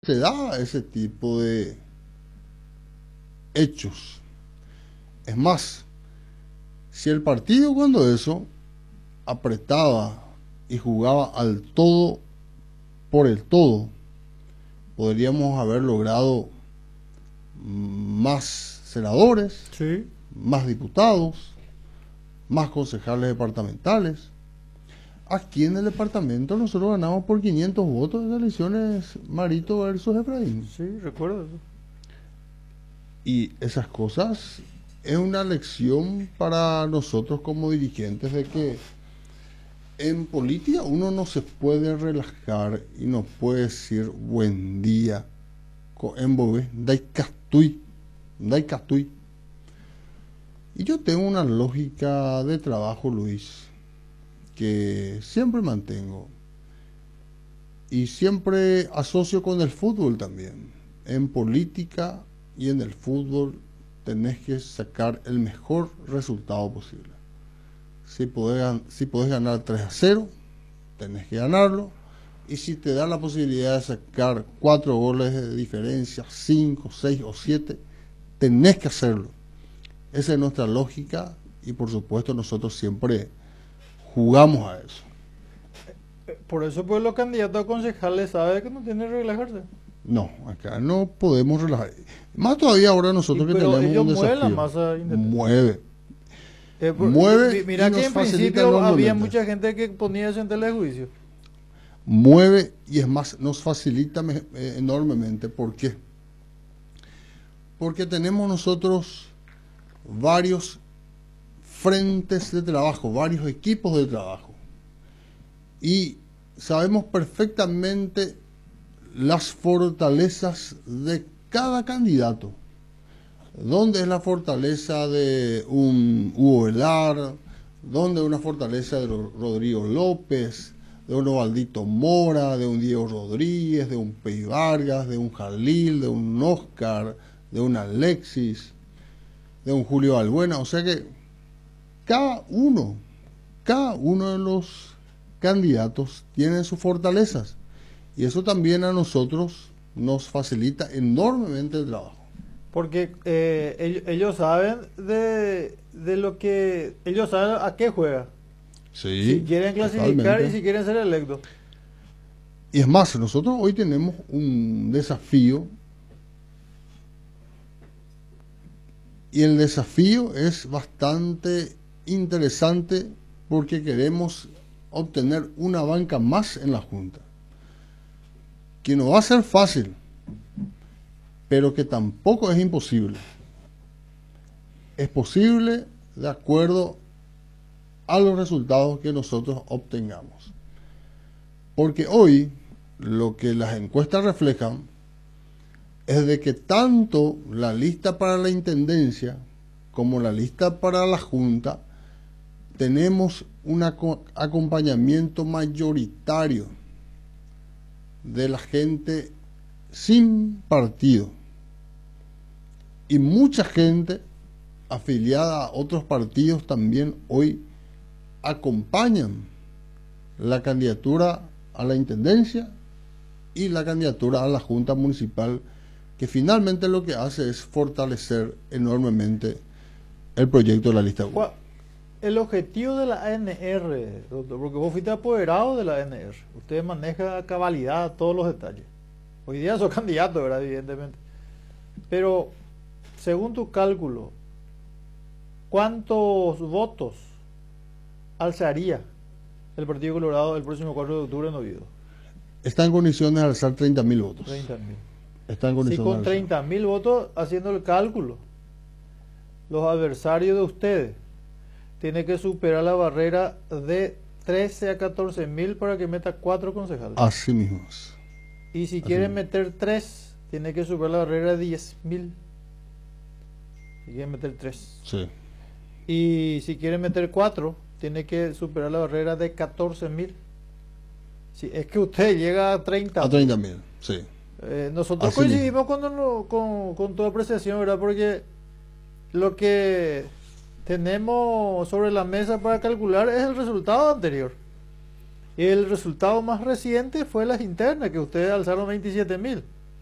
se da ese tipo de hechos. Es más, si el partido cuando eso apretaba y jugaba al todo por el todo, podríamos haber logrado más senadores, Sí. más diputados, más concejales departamentales. Aquí en el departamento nosotros ganamos por 500 votos en las elecciones Marito versus Efraín. Sí, recuerdo eso. Y esas cosas es una lección para nosotros como dirigentes de que en política uno no se puede relajar y no puede decir buen día en Bogotá, dai castui. Y yo tengo una lógica de trabajo, Luis, que siempre mantengo y siempre asocio con el fútbol también. En política y en el fútbol tenés que sacar el mejor resultado posible. Si podés ganar 3-0, tenés que ganarlo. Y si te da la posibilidad de sacar 4 goles de diferencia, 5, 6 o 7, tenés que hacerlo. Esa es nuestra lógica y por supuesto nosotros siempre jugamos a eso. Por eso pues los candidatos a concejales saben que no tienen que relajarse. No, acá no podemos relajar. Más todavía ahora nosotros que Pero tenemos ellos un mueven la desafío. masa independiente. Mueve. Mueve Mira y que nos en facilita principio había enormemente. mucha gente que ponía eso en tela de juicio. Mueve y es más, nos facilita enormemente. ¿Por qué? Porque tenemos nosotros varios frentes de trabajo, varios equipos de trabajo. Y sabemos perfectamente las fortalezas de cada candidato. ¿Dónde es la fortaleza de un Hugo Velar? ¿Dónde es una fortaleza de Rodrigo López? De un Ovaldito Mora, de un Diego Rodríguez, de un Pei Vargas, de un Jalil, de un Oscar, de un Alexis, de un Julio Albuena. O sea que cada uno de los candidatos tiene sus fortalezas. Y eso también a nosotros nos facilita enormemente el trabajo. Porque ellos saben de lo que... Ellos saben a qué juega. Sí, Si quieren clasificar totalmente. y si quieren ser electos. Y es más, nosotros hoy tenemos un desafío. Y el desafío es bastante interesante porque queremos obtener una banca más en la Junta. Que no va a ser fácil, pero que tampoco es imposible. Es posible de acuerdo a los resultados que nosotros obtengamos. Porque hoy lo que las encuestas reflejan es de que tanto la lista para la intendencia como la lista para la Junta tenemos un acompañamiento mayoritario de la gente sin partido y mucha gente afiliada a otros partidos también hoy acompañan la candidatura a la intendencia y la candidatura a la Junta Municipal, que finalmente lo que hace es fortalecer enormemente el proyecto de la lista 1. El objetivo de la ANR, doctor, porque vos fuiste apoderado de la ANR, usted maneja a cabalidad todos los detalles. Hoy día sos candidato, ¿verdad? Evidentemente. Pero, según tu cálculo, ¿cuántos votos alzaría el Partido Colorado el próximo 4 de octubre en Oviedo? Está en condiciones de alzar 30.000 votos. 30.000. Está en Si condiciones con de alzar. 30.000 votos, haciendo el cálculo, los adversarios de ustedes tienen que superar la barrera de 13 a 14.000 para que meta 4 concejales. Así mismo es. Y si quieren meter 3, tiene que superar la barrera de 10.000. Si quieren meter 3. Sí. Y si quieren meter 4, tiene que superar la barrera de 14.000. Si es que usted llega a 30. A 30.000, sí. Nosotros Así coincidimos con tu apreciación, ¿verdad? Porque lo que tenemos sobre la mesa para calcular es el resultado anterior. Y el resultado más reciente fue las internas, que ustedes alzaron 27.000.